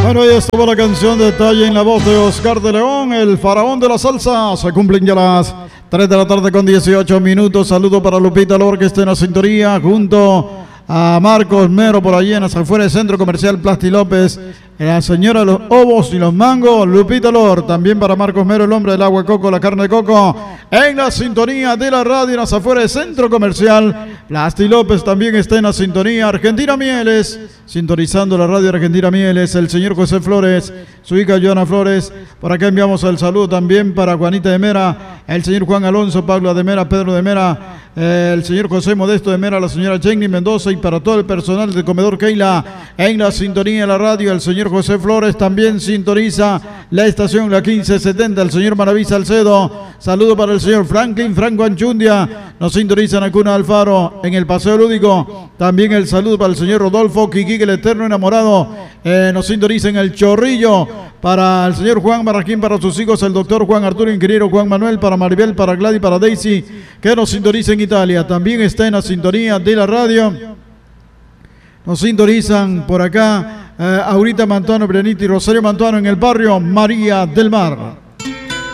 Bueno, ahí estuvo la canción de Detalle en la voz de Oscar de León, el faraón de la salsa. Se cumplen ya las 3 de la tarde con 18 minutos. Saludo para Lupita Lor, que está en la sintonía, junto a Marcos Mero por allí en las afueras del Centro Comercial Plasti López. La señora de los ovos y los mangos, Lupita Lor. También para Marcos Mero, el hombre del agua de coco, la carne de coco. En la sintonía de la radio en las afueras del Centro Comercial Plasti López también está en la sintonía. Argentina Mieles, sintonizando la radio Argentina Mieles, el señor José Flores, su hija Joana Flores. Por acá enviamos el saludo también para Juanita de Mera, el señor Juan Alonso, Pablo de Mera, Pedro de Mera, el señor José Modesto de Mera, la señora Jenny Mendoza, y para todo el personal del comedor Keila en la sintonía de la radio. El señor José Flores también sintoniza la estación, la 1570, el señor Maraví Salcedo. Saludo para el señor Franklin Franco Anchundia, nos sintonizan en Cuna Alfaro en el Paseo Lúdico. También el saludo para el señor Rodolfo Quiquique, el eterno enamorado, nos sintoniza en el Chorrillo. Para el señor Juan Barraquín, para sus hijos, el doctor Juan Arturo, ingeniero Juan Manuel, para Maribel, para Gladys, para Daisy, que nos sintoniza en Italia. También está en la sintonía de la radio. Nos sintonizan por acá Aurita Mantuano, Brianita y Rosario Mantuano en el barrio María del Mar.